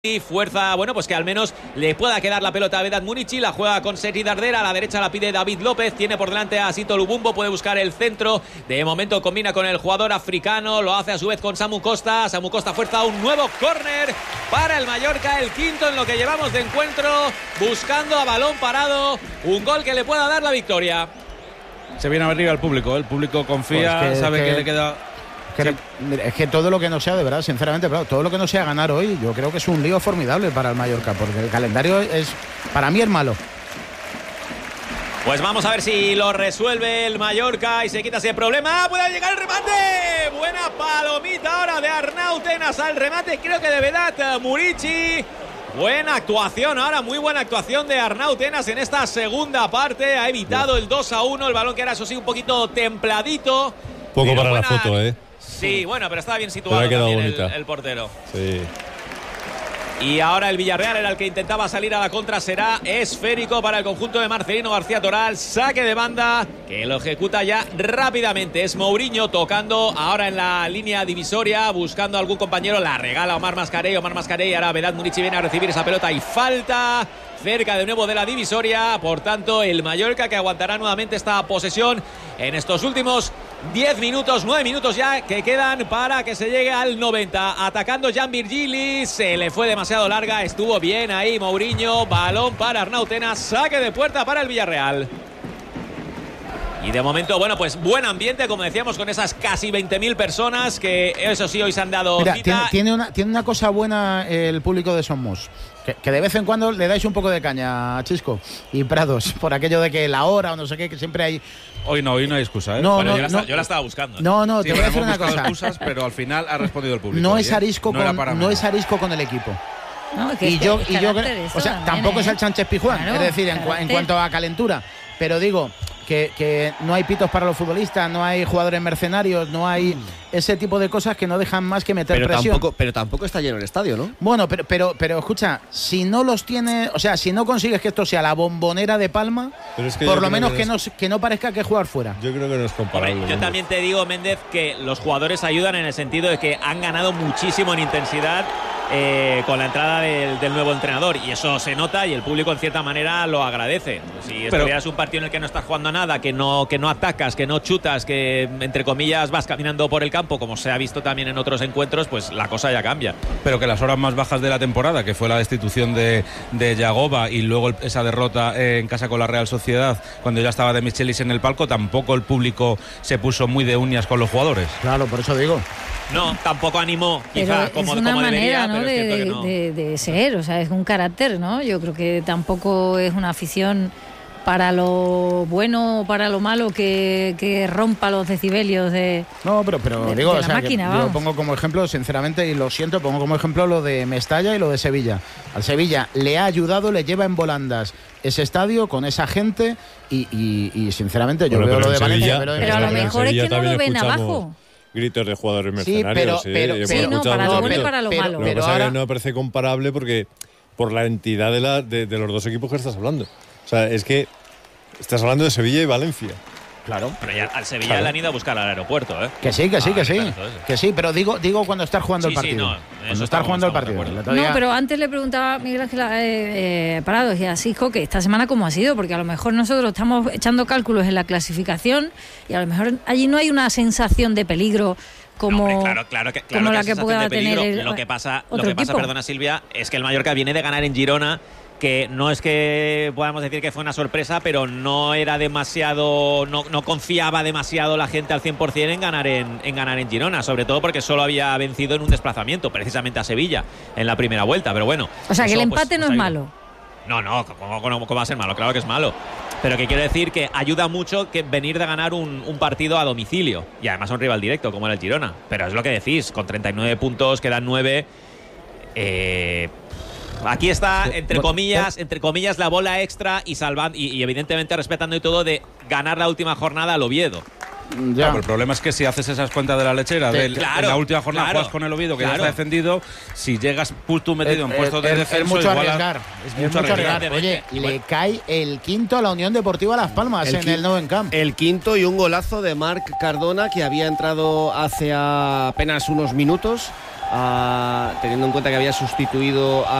Y fuerza, bueno, pues que al menos le pueda quedar la pelota a Vedat Murici. La juega con Sergi Darder, a la derecha la pide David López. Tiene por delante a Sito Lubumbo, puede buscar el centro. De momento combina con el jugador africano, lo hace a su vez con Samu Costa. Samu Costa fuerza un nuevo córner para el Mallorca, el quinto en lo que llevamos de encuentro, buscando a balón parado un gol que le pueda dar la victoria. Se viene arriba el público confía, pues sabe que le queda... Es que todo lo que no sea, de verdad, sinceramente, todo lo que no sea ganar hoy, yo creo que es un lío formidable para el Mallorca, porque el calendario para mí es malo. Pues vamos a ver si lo resuelve el Mallorca y se quita ese problema. ¡Puede llegar el remate! Buena palomita ahora de Arnau Tenas al remate, creo que de Vedat Murici. Buena actuación ahora, muy buena actuación de Arnau Tenas en esta segunda parte. Ha evitado el 2-1, el balón que era, eso sí, un poquito templadito. Poco para la foto, Sí, bueno, pero estaba bien situado también el portero. Sí. Y ahora el Villarreal era el que intentaba salir a la contra. Será esférico para el conjunto de Marcelino García Toral. Saque de banda que lo ejecuta ya rápidamente. Es Mourinho tocando ahora en la línea divisoria, buscando a algún compañero. La regala Omar Mascarell. Ahora Vedat Murici viene a recibir esa pelota y falta cerca de nuevo de la divisoria. Por tanto, el Mallorca que aguantará nuevamente esta posesión en estos últimos 10 minutos, 9 minutos ya que quedan para que se llegue al 90. Atacando Jan Virgili, se le fue demasiado larga, estuvo bien ahí Mourinho, balón para Arnau Tenas, saque de puerta para el Villarreal. Y de momento, bueno, pues buen ambiente, como decíamos, con esas casi 20.000 personas que, eso sí, hoy se han dado cita. Tiene una cosa buena el público de Somos, que de vez en cuando le dais un poco de caña a Chisco y Prados, por aquello de que la hora o no sé qué, que siempre hay... Hoy no hay excusa, ¿eh? Bueno, yo la estaba buscando. No, sí, te voy a decir una cosa. Excusas, pero al final ha respondido el público. No es arisco, es arisco con el equipo. No, que yo creo, o sea, tampoco es el Sánchez Pizjuán, claro, es decir, en cuanto a calentura, pero digo que no hay pitos para los futbolistas, no hay jugadores mercenarios, no hay ese tipo de cosas que no dejan más que meter presión. Pero tampoco está lleno el estadio, ¿no? Bueno, pero escucha, si no los tiene, o sea, si no consigues que esto sea la Bombonera de Palma, por lo menos que no parezca que jugar fuera. Yo creo que no es comparable. Hombre, yo también te digo, Méndez, que los jugadores ayudan en el sentido de que han ganado muchísimo en intensidad con la entrada del nuevo entrenador, y eso se nota y el público en cierta manera lo agradece. Si estuvieras un partido en el que no estás jugando a nada, que no atacas, que no chutas, que entre comillas vas caminando por el campo, como se ha visto también en otros encuentros, pues la cosa ya cambia. Pero que las horas más bajas de la temporada, que fue la destitución de Yagoba y luego esa derrota en casa con la Real Sociedad, cuando ya estaba de Michelis en el palco, tampoco el público se puso muy de uñas con los jugadores. Claro, por eso digo. No, tampoco animó, quizá, como manera, debería, ¿no? pero es cierto que no. de ser, o sea, es un carácter, ¿no? Yo creo que tampoco es una afición para lo bueno o para lo malo que rompa los decibelios de digo, la máquina. Yo pongo como ejemplo, sinceramente, y lo siento, pongo como ejemplo lo de Mestalla y lo de Sevilla. Al Sevilla le ha ayudado, le lleva en volandas ese estadio con esa gente y sinceramente yo veo lo de Valencia. Pero a lo mejor es que no lo ven abajo. Gritos de jugadores mercenarios. No, para lo bueno y para lo malo. Pero ahora no me parece comparable porque por la entidad de los dos equipos que estás hablando. O sea, es que estás hablando de Sevilla y Valencia. Claro. Pero ya al Sevilla le han ido a buscar al aeropuerto, ¿eh? Que sí, pero digo cuando estás jugando el partido. Cuando estás jugando el partido. No, pero antes le preguntaba a Miguel Ángel Parados y a Sisco que esta semana cómo ha sido, porque a lo mejor nosotros estamos echando cálculos en la clasificación y a lo mejor allí no hay una sensación de peligro como la que pueda tener lo que pasa, equipo. Perdona Silvia, es que el Mallorca viene de ganar en Girona, que no es que podamos decir que fue una sorpresa, pero no era demasiado, no confiaba demasiado la gente al 100% en ganar en Girona, sobre todo porque solo había vencido en un desplazamiento, precisamente a Sevilla, en la primera vuelta, pero bueno. O sea, que el empate no es malo. No, ¿cómo va a ser malo? Claro que es malo. Pero que quiero decir que ayuda mucho que venir de ganar un partido a domicilio, y además a un rival directo como era el Girona. Pero es lo que decís, con 39 puntos quedan 9. Aquí está, entre comillas, la bola extra y salvando y evidentemente respetando y todo de ganar la última jornada al Oviedo. Ya. Pero el problema es que si haces esas cuentas de la lechera, en la última jornada juegas con el Oviedo, que ya está defendido, si llegas tú metido en puestos de descenso, es mucho arriesgar. Es mucho arriesgar. Oye, le cae el quinto a la Unión Deportiva Las Palmas en el Nou Camp. El quinto y un golazo de Marc Cardona, que había entrado hace apenas unos minutos teniendo en cuenta que había sustituido a